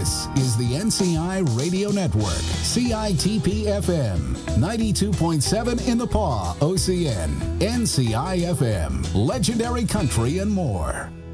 This is the NCI Radio Network, CITP-FM, 92.7 in the Paw, OCN, NCI-FM, Legendary Country and more.